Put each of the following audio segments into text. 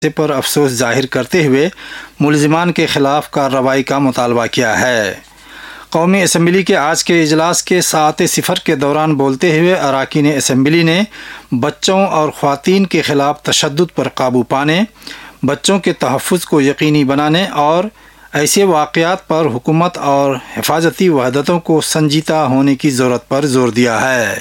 پر افسوس ظاہر کرتے ہوئے ملزمان کے خلاف کارروائی کا مطالبہ کیا ہے۔ قومی اسمبلی کے آج کے اجلاس کے ساعت صفر کے دوران بولتے ہوئے اراکین اسمبلی نے بچوں اور خواتین کے خلاف تشدد پر قابو پانے، بچوں کے تحفظ کو یقینی بنانے اور ایسے واقعات پر حکومت اور حفاظتی وحدتوں کو سنجیدہ ہونے کی ضرورت پر زور دیا ہے۔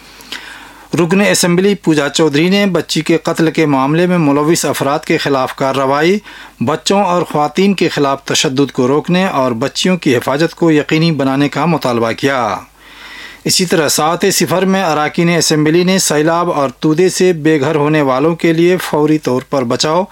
رکن اسمبلی پوجا چودھری نے بچی کے قتل کے معاملے میں ملوث افراد کے خلاف کارروائی، بچوں اور خواتین کے خلاف تشدد کو روکنے اور بچیوں کی حفاظت کو یقینی بنانے کا مطالبہ کیا۔ اسی طرح ساعت صفر میں اراکین اسمبلی نے سیلاب اور تودے سے بے گھر ہونے والوں کے لیے فوری طور پر بچاؤ،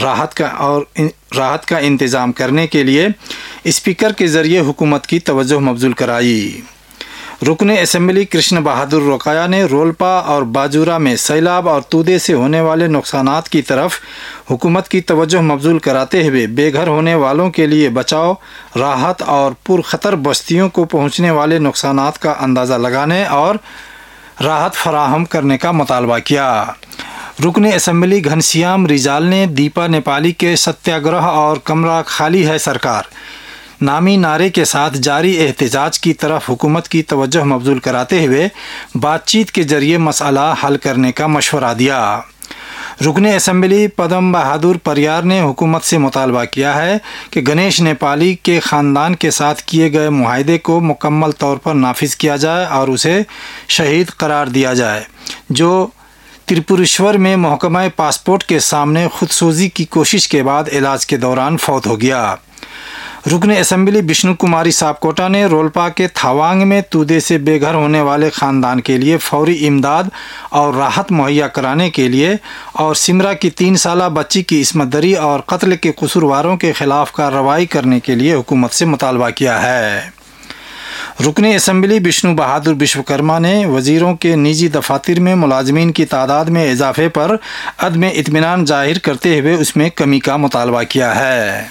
راحت کا انتظام کرنے کے لیے اسپیکر کے ذریعے حکومت کی توجہ مبذول کرائی۔ رکن اسمبلی کرشن بہادر روکایا نے رولپا اور باجورا میں سیلاب اور تودے سے ہونے والے نقصانات کی طرف حکومت کی توجہ مبذول کراتے ہوئے بے گھر ہونے والوں کے لیے بچاؤ، راحت اور پرخطر بستیوں کو پہنچنے والے نقصانات کا اندازہ لگانے اور راحت فراہم کرنے کا مطالبہ کیا۔ رکن اسمبلی گھنسیام ریجال نے دیپا نیپالی کے ستیہ گرہ اور کمرہ خالی ہے سرکار نامی نعرے کے ساتھ جاری احتجاج کی طرف حکومت کی توجہ مبذول کراتے ہوئے بات چیت کے ذریعے مسئلہ حل کرنے کا مشورہ دیا۔ رکن اسمبلی پدم بہادر پریار نے حکومت سے مطالبہ کیا ہے کہ گنیش نیپالی کے خاندان کے ساتھ کیے گئے معاہدے کو مکمل طور پر نافذ کیا جائے اور اسے شہید قرار دیا جائے، جو تریپوریشور میں محکمہ پاسپورٹ کے سامنے خودسوزی کی کوشش کے بعد علاج کے دوران فوت ہو گیا۔ رکن اسمبلی وشنو کماری ساپکوٹا نے رولپا کے تھاوانگ میں تودے سے بے گھر ہونے والے خاندان کے لیے فوری امداد اور راحت مہیا کرانے کے لیے اور سمرا کی 3 سالہ بچی کی عصمت دری اور قتل کے قصورواروں کے خلاف کارروائی کرنے کے لیے حکومت سے مطالبہ کیا ہے۔ رکن اسمبلی وشنو بہادر وشوکرما نے وزیروں کے نجی دفاتر میں ملازمین کی تعداد میں اضافے پر عدم اطمینان ظاہر کرتے ہوئے اس میں کمی کا مطالبہ کیا ہے۔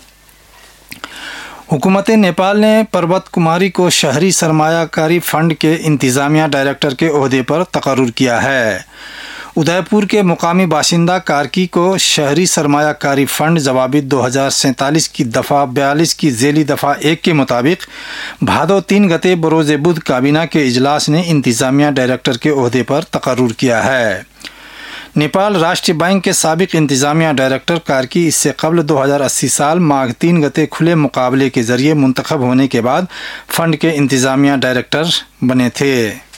حکومت نیپال نے پروت کماری کو شہری سرمایہ کاری فنڈ کے انتظامیہ ڈائریکٹر کے عہدے پر تقرر کیا ہے۔ ادے پور کے مقامی باشندہ کارکی کو شہری سرمایہ کاری فنڈ ضوابط 2047 کی دفعہ 42 کی ذیلی دفعہ 1 کے مطابق بھادو 3 گتے بروز بدھ کابینہ کے اجلاس نے انتظامیہ ڈائریکٹر کے عہدے پر تقرر کیا ہے۔ نیپال راشٹریہ بینک کے سابق انتظامیہ ڈائریکٹر کارکی اس سے قبل 2080 سال ماغ 3 گتے کھلے مقابلے کے ذریعے منتخب ہونے کے بعد فنڈ کے انتظامیہ ڈائریکٹر بنے تھے۔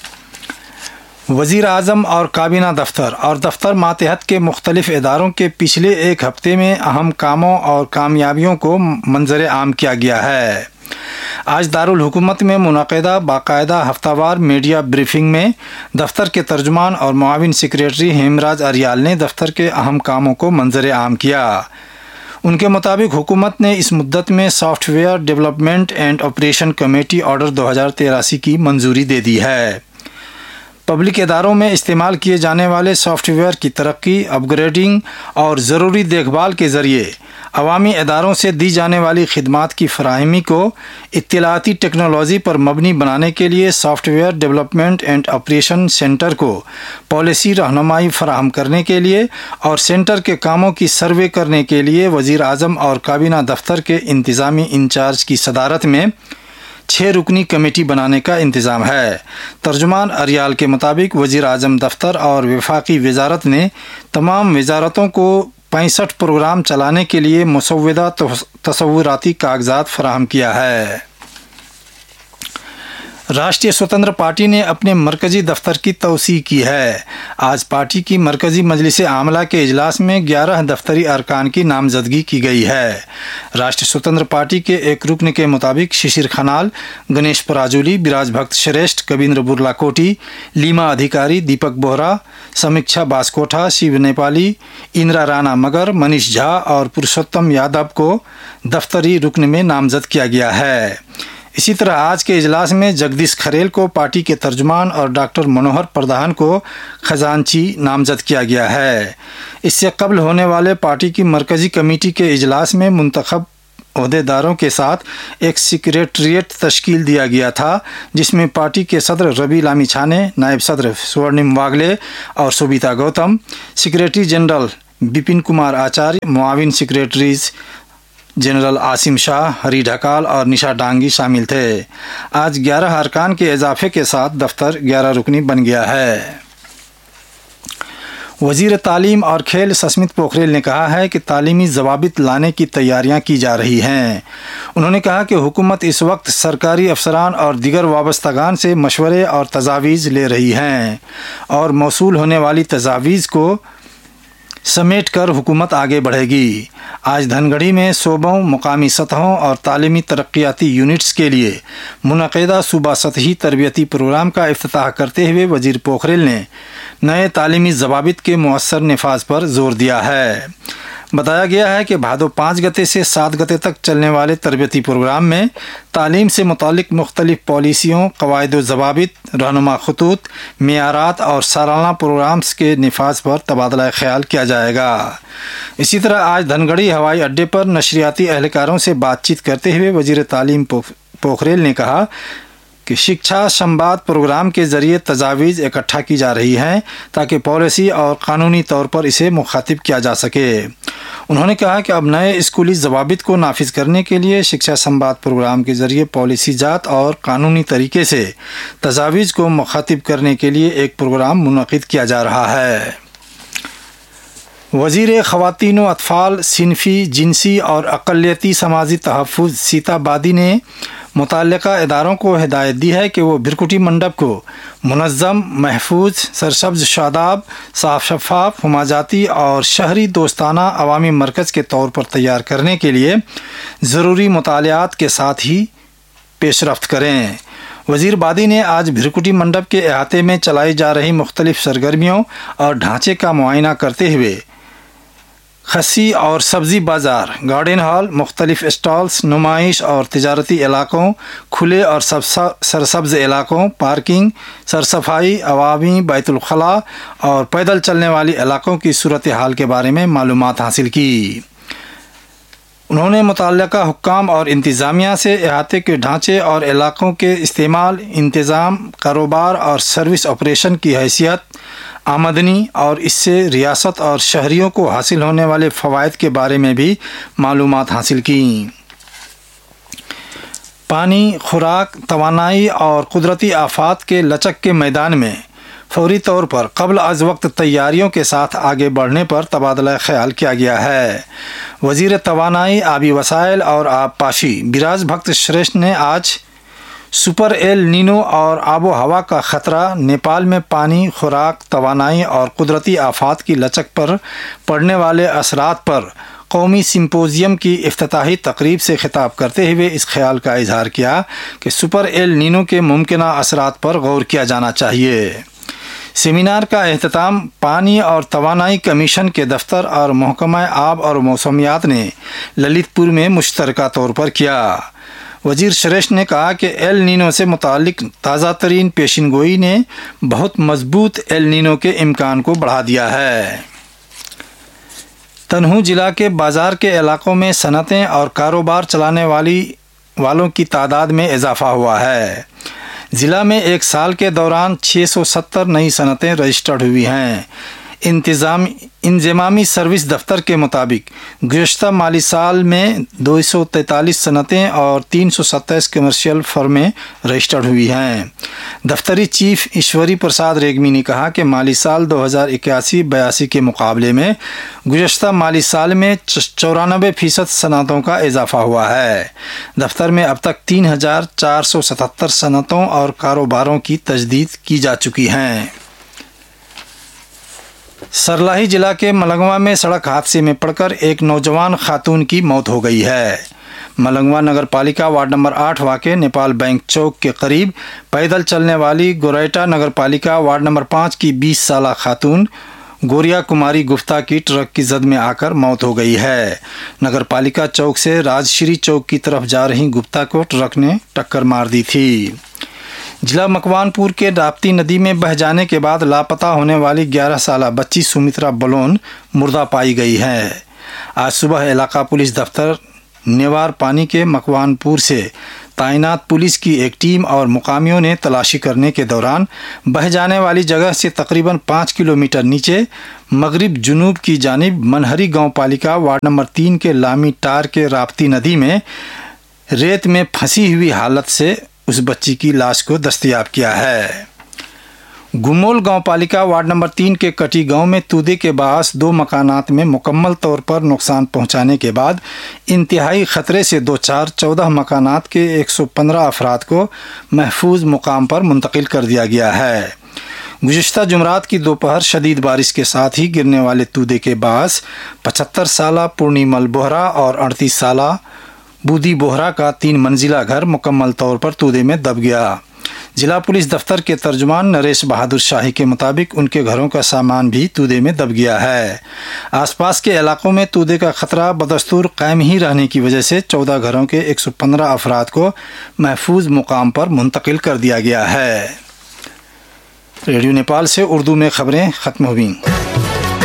وزیر اعظم اور کابینہ دفتر اور دفتر ماتحت کے مختلف اداروں کے پچھلے ایک ہفتے میں اہم کاموں اور کامیابیوں کو منظر عام کیا گیا ہے۔ آج دارالحکومت میں منعقدہ باقاعدہ ہفتہ وار میڈیا بریفنگ میں دفتر کے ترجمان اور معاون سیکریٹری ہیمراج اریال نے دفتر کے اہم کاموں کو منظر عام کیا۔ ان کے مطابق حکومت نے اس مدت میں soft where development and operation committee order 2083 کی منظوری دے دی ہے۔ پبلک اداروں میں استعمال کیے جانے والے سافٹ ویئر کی ترقی، اپ گریڈنگ اور ضروری دیکھ بھال کے ذریعے عوامی اداروں سے دی جانے والی خدمات کی فراہمی کو اطلاعاتی ٹیکنالوجی پر مبنی بنانے کے لیے soft where development and operation centre کو پالیسی رہنمائی فراہم کرنے کے لیے اور سینٹر کے کاموں کی سروے کرنے کے لیے وزیر اعظم اور کابینہ دفتر کے انتظامی انچارج کی صدارت میں 6 رکنی کمیٹی بنانے کا انتظام ہے۔ ترجمان اریال کے مطابق وزیر اعظم دفتر اور وفاقی وزارت نے تمام وزارتوں کو 65 پروگرام چلانے کے لیے مسودہ تصوراتی کاغذات فراہم کیا ہے۔ راشٹریہ سوتنتر پارٹی نے اپنے مرکزی دفتر کی توسیع کی ہے۔ آج پارٹی کی مرکزی مجلس عاملہ کے اجلاس میں 11 دفتری ارکان کی نامزدگی کی گئی ہے۔ راشٹریہ سوتنتر پارٹی کے ایک رکن کے مطابق ششر کھنال، گنیش پراجولی، براج بھکت شریشٹھ، کبیندر برلا کوٹی، لیما ادھیکاری، دیپک بوہرا، سمیکشا باسکوٹھا، شیو نیپالی، اندرا رانا مگر، منیش جھا اور پرشوتم یادو کو دفتری رکن میں نامزد کیا گیا ہے۔ اسی طرح آج کے اجلاس میں جگدیش کھریل کو پارٹی کے ترجمان اور ڈاکٹر منوہر پردھان کو خزانچی نامزد کیا گیا ہے۔ اس سے قبل ہونے والے پارٹی کی مرکزی کمیٹی کے اجلاس میں منتخب عہدیداروں کے ساتھ ایک سیکریٹریٹ تشکیل دیا گیا تھا، جس میں پارٹی کے صدر ربی لامی چھانے، نائب صدر سورنم واگلے اور سوبیتا گوتم، سیکریٹری جنرل विपिन कुमार आचार्य, मुआविन सेक्रेटरीज जनरल आसिम शाह, हरी ढकाल और निशा डांगी शामिल थे। आज 11 अरकान के इजाफे के साथ दफ्तर 11 रुकनी बन गया है। वज़ीर तालीम और खेल सस्मित पोखरेल ने कहा है कि तालीमी ज़वाबित लाने की तैयारियां की जा रही हैं। उन्होंने कहा कि हुकूमत इस वक्त सरकारी अफसरान और दीगर वाबस्तगान से मशवरे और तजावीज़ ले रही हैं और मौसूल होने वाली तजावीज़ को समेट कर हुकूमत आगे बढ़ेगी। आज धनगढ़ी में सूबों, मुकामी सतहों और तालीमी तरक्याती यूनिट्स के लिए मुनक़िदा सूबा सतही तरबियती प्रोग्राम का इफ्तिताह करते हुए वज़ीर पोखरेल ने नए तालीमी ज़वाबित के मुअस्सर नफाज पर ज़ोर दिया है। बताया गया है कि भादो 5 गते से 7 गते तक चलने वाले तरबियती प्रोग्राम में तालीम से मुतालिक मुख्तलिफ पॉलिसियों, क़वाइद व ज़वाबित, रहनुमा खतूत, मेयारात और सालाना प्रोग्राम्स के नफाज पर तबादला ख्याल किया जाएगा। इसी तरह आज धनगढ़ी हवाई अड्डे पर नशरियाती एहलकारों से बातचीत करते हुए वज़ीर तालीम पोखरेल ने कहा कि शिक्षा संवाद प्रोग्राम के ज़रिए तजावीज़ इकट्ठा की जा रही हैं ताकि पॉलिसी और कानूनी तौर पर इसे मुखातिब किया जा सके। उन्होंने कहा कि अब नए स्कूली ज़वाबित को नाफिज करने के लिए शिक्षा संवाद प्रोग्राम के ज़रिए पॉलिसी जात और कानूनी तरीके से तजावीज़ को मुखातिब करने के लिए एक प्रोग्राम मुनक़िद किया जा रहा है। वज़ीर ख़वातीन व अतफ़ाल, सिनफ़ी, जिनसी और अक़लियती समाजी तहफ़्फ़ुज़ सीता बादी ने मुतल्लिक़ा इदारों को हिदायत दी है कि वो भिरकुटी मंडप को मुनज़्ज़म, महफूज, सरसब्ज़, शादाब, साफ़ शफ़ाफ़, हुमाजाती और शहरी दोस्ताना अवामी मरकज़ के तौर पर तैयार करने के लिए ज़रूरी मुतालियात के साथ ही पेशरफ्त करें। वज़ीर बादी ने आज भिरकुटी मंडप के अहाते में चलाई जा रही मुख्तलिफ सरगर्मियों और ढांचे का मुआयना करते हुए खसी और सब्ज़ी बाज़ार, गार्डन हॉल, मुख्तलिफ स्टॉल्स, नुमाइश और तिजारती इलाकों, खुले और सरसब्ज़ इलाकों, पार्किंग, सरसफाई, अवामी बैतुल खला और पैदल चलने वाली इलाकों की सूरत हाल के बारे में मालूमात हासिल की। उन्होंने मुतल्लिक़ा हुक्काम और इंतज़ामिया से अहाते के ढांचे और इलाकों के इस्तेमाल, इंतज़ाम, कारोबार और सर्विस ऑपरेशन की हैसियत, आमदनी और इससे रियासत और शहरियों को हासिल होने वाले फ़वाइद के बारे में भी मालूमात हासिल की। पानी, खुराक, तवानाई और कुदरती आफात के लचक के मैदान में फौरी तौर पर क़ब्ल अज़ वक्त तैयारियों के साथ आगे बढ़ने पर तबादला ख्याल किया गया है। वज़ीर तवानाई, आबी वसाइल और आबपाशी बिराज भक्त श्रेष्ठ ने आज सुपर एल नीनो और आबो हवा का ख़तरा, नेपाल में पानी, खुराक, तवानाई और कुदरती आफात की लचक पर पड़ने वाले असरात पर कौमी सिम्पोजियम की इफ्तिताही तकरीब से खिताब करते हुए इस ख्याल का इजहार किया कि सुपर एल नीनो के मुमकिना असरात पर गौर किया जाना चाहिए। सेमिनार का एहतमाम पानी और तवानाई कमीशन के दफ्तर और महकमा आब और मौसमियात ने ललितपुर में मुश्तरका तौर पर किया। वज़ीर श्रेष्ठ ने कहा कि एल नीनो से मुतालिक ताज़ा तरीन पेशिनगोई ने बहुत मजबूत एल नीनो के इम्कान को बढ़ा दिया है। तनहू ज़िला के बाज़ार के इलाकों में सनतें और कारोबार चलाने वालों की तादाद में इजाफ़ा हुआ है। ज़िला में एक साल के दौरान 670 नई सनतें रजिस्टर्ड हुई हैं। इंज़मामी सर्विस दफ्तर के मुताबिक गुज़श्ता माली साल में 243 सनतें और 327 कमर्शियल फर्में रजिस्टर्ड हुई हैं। दफ्तरी चीफ ईश्वरी प्रसाद रेग्मी ने कहा कि माली साल 2081-82 के मुकाबले में गुज़श्ता माली साल में 94% सनतों का इजाफा हुआ है। दफ्तर में अब तक 3477 सनतों और कारोबारों की तजदीद की जा चुकी हैं। सरलाही जिला के मलंगवा में सड़क हादसे में पड़कर एक नौजवान खातून की मौत हो गई है। मलंगवा नगर पालिका वार्ड नंबर 8 वाक़े नेपाल बैंक चौक के करीब पैदल चलने वाली गोरेटा नगर पालिका वार्ड नंबर 5 की 20 साला खातून गोरिया कुमारी गुप्ता की ट्रक की जद में आकर मौत हो गई है। नगर पालिका चौक से राजश्री चौक की तरफ जा रही गुप्ता को ट्रक ने टक्कर मार दी थी। जिला मकवानपुर के राप्ती नदी में बह जाने के बाद लापता होने वाली 11 साला बच्ची सुमित्रा बलोन मुर्दा पाई गई है। आज सुबह इलाका पुलिस दफ्तर नेवार पानी के मकवानपुर से تعینات پولیس کی ایک ٹیم اور مقامیوں نے تلاشی کرنے کے دوران بہہ جانے والی جگہ سے تقریباً 5 کلومیٹر نیچے مغرب جنوب کی جانب منہری گاؤں پالیکا وارڈ نمبر 3 کے لامی ٹار کے راپتی ندی میں ریت میں پھنسی ہوئی حالت سے اس بچی کی لاش کو دستیاب کیا ہے۔ گمول گاؤں پالیکا وارڈ نمبر 3 کے کٹی گاؤں میں تودے کے باعث 2 مکانات میں مکمل طور پر نقصان پہنچانے کے بعد انتہائی خطرے سے دوچار 14 مکانات کے 115 افراد کو محفوظ مقام پر منتقل کر دیا گیا ہے۔ گزشتہ جمعرات کی دوپہر شدید بارش کے ساتھ ہی گرنے والے تودے کے باعث 75 سالہ پورنیمل بوہرا اور 38 سالہ بودی بوہرا کا 3 منزلہ گھر مکمل طور پر تودے میں دب گیا۔ ضلع پولیس دفتر کے ترجمان نریش بہادر شاہی کے مطابق ان کے گھروں کا سامان بھی تودے میں دب گیا ہے۔ آس پاس کے علاقوں میں تودے کا خطرہ بدستور قائم ہی رہنے کی وجہ سے 14 گھروں کے 115 افراد کو محفوظ مقام پر منتقل کر دیا گیا ہے۔ ریڈیو نیپال سے اردو میں خبریں ختم ہوئیں۔